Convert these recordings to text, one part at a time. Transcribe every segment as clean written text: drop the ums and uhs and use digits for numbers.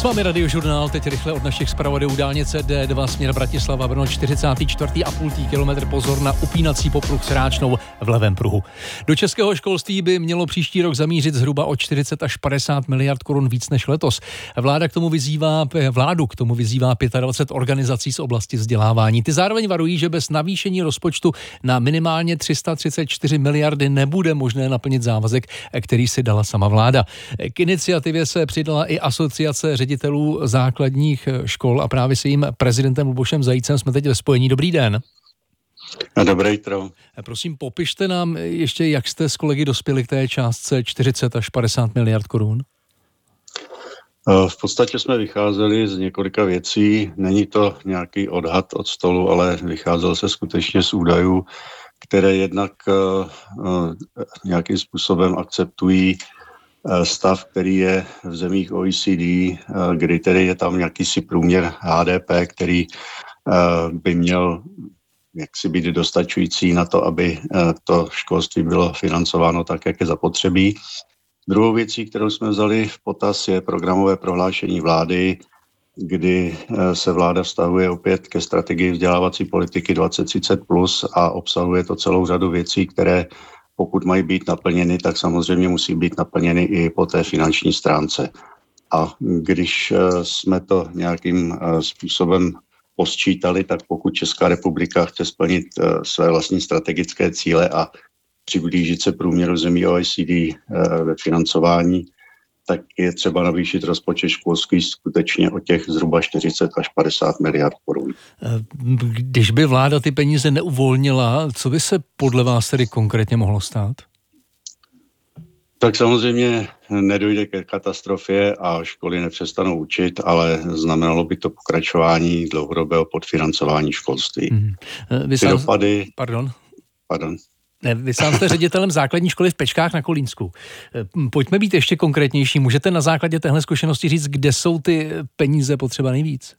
S vámi Radiožurnál, teď rychle od našich zpravodajů dálnice D2 směr Bratislava Brno 44,5 km, pozor na upínací popruh s ráčnou v levém pruhu. Do českého školství by mělo příští rok zamířit zhruba o 40 až 50 miliard korun víc než letos. Vládu k tomu vyzývá 25 organizací z oblasti vzdělávání. Ty zároveň varují, že bez navýšení rozpočtu na minimálně 334 miliardy nebude možné naplnit závazek, který si dala sama vláda. K iniciativě se přidala i Asociace ředitelů základních škol a právě s jejím prezidentem Lubošem Zajícem jsme teď ve spojení. Dobrý den. Dobré jitro. Prosím, popište nám ještě, jak jste s kolegy dospěli k té částce 40 až 50 miliard korun. V podstatě jsme vycházeli z několika věcí. Není to nějaký odhad od stolu, ale vycházel se skutečně z údajů, které jednak nějakým způsobem akceptují stav, který je v zemích OECD, kdy tedy je tam jakýsi průměr HDP, který by měl jaksi být dostačující na to, aby to školství bylo financováno tak, jak je zapotřebí. Druhou věcí, kterou jsme vzali v potaz, je programové prohlášení vlády, kdy se vláda vztahuje opět ke strategii vzdělávací politiky 2030+ a obsahuje to celou řadu věcí, které pokud mají být naplněny, tak samozřejmě musí být naplněny i po té finanční stránce. A když jsme to nějakým způsobem posčítali, tak pokud Česká republika chce splnit své vlastní strategické cíle a přiblížit se průměru zemí OECD ve financování, tak je třeba navýšit rozpočet školství skutečně o těch zhruba 40 až 50 miliard korun. Když by vláda ty peníze neuvolnila, co by se podle vás tedy konkrétně mohlo stát? Tak samozřejmě nedojde ke katastrofě a školy nepřestanou učit, ale znamenalo by to pokračování dlouhodobého podfinancování školství. Ty dopady... Pardon. Vy sám jste ředitelem základní školy v Pečkách na Kolínsku. Pojďme být ještě konkrétnější. Můžete na základě téhle zkušenosti říct, kde jsou ty peníze potřeba nejvíc?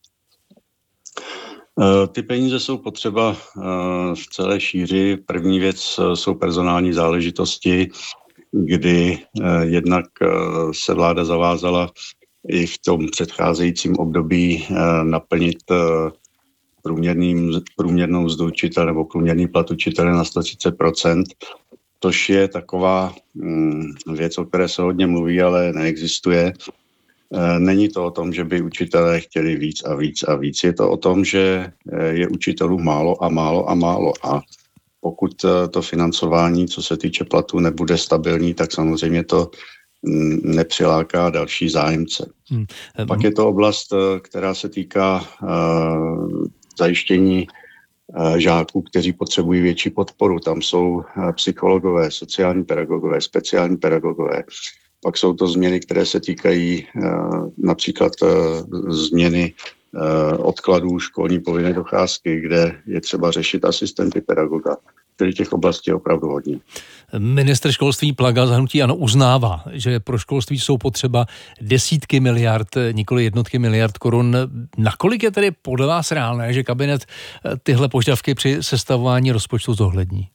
Ty peníze jsou potřeba v celé šíři. První věc jsou personální záležitosti, kdy jednak se vláda zavázala i v tom předcházejícím období naplnit průměrnou mzdu učitele nebo průměrný plat učitele na 130%, což je taková věc, o které se hodně mluví, ale neexistuje. Není to o tom, že by učitelé chtěli víc a víc a víc. Je to o tom, že je učitelů málo a málo a málo. A pokud to financování, co se týče platu, nebude stabilní, tak samozřejmě to nepřiláká další zájemce. Pak je to oblast, která se týká zajištění žáků, kteří potřebují větší podporu. Tam jsou psychologové, sociální pedagogové, speciální pedagogové. Pak jsou to změny, které se týkají například změny odkladů školní povinné docházky, kde je třeba řešit asistenty pedagoga. Tedy těch oblastí je opravdu hodně. Ministr školství Plaga z hnutí ANO uznává, že pro školství jsou potřeba desítky miliard, nikoli jednotky miliard korun. Nakolik je tedy podle vás reálné, že kabinet tyhle požadavky při sestavování rozpočtu zohlední?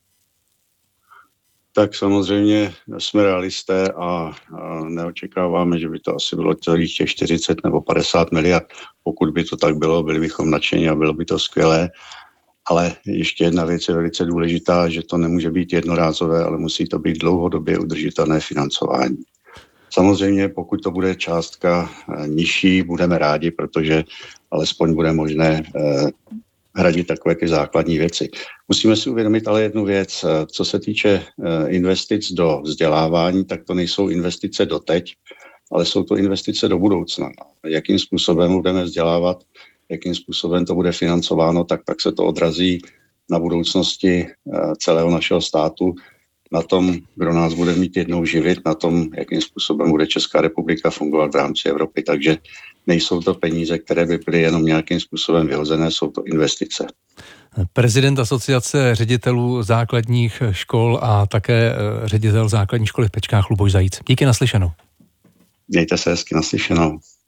Tak samozřejmě jsme realisté a neočekáváme, že by to asi bylo celých těch 40 nebo 50 miliard. Pokud by to tak bylo, byli bychom nadšení a bylo by to skvělé. Ale ještě jedna věc je velice důležitá, že to nemůže být jednorázové, ale musí to být dlouhodobě udržitelné financování. Samozřejmě, pokud to bude částka nižší, budeme rádi, protože alespoň bude možné hradit takové ty základní věci. Musíme si uvědomit ale jednu věc. Co se týče investic do vzdělávání, tak to nejsou investice do teď, ale jsou to investice do budoucna. Jakým způsobem budeme vzdělávat, jakým způsobem to bude financováno, tak se to odrazí na budoucnosti celého našeho státu, na tom, kdo nás bude mít jednou živit, na tom, jakým způsobem bude Česká republika fungovat v rámci Evropy. Takže nejsou to peníze, které by byly jenom nějakým způsobem vyhozené, jsou to investice. Prezident Asociace ředitelů základních škol a také ředitel základní školy v Pečkách Luboš Zajíc. Díky, naslyšenou. Mějte se hezky, naslyšenou.